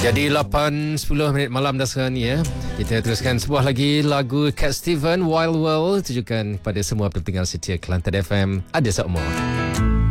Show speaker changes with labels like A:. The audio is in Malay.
A: Jadi 8.10 minit malam dah sekarang ni ya. Kita teruskan sebuah lagi lagu Cat Steven, Wild World. Tujukan kepada semua pendengar setia Kelantan FM. Ada seumur.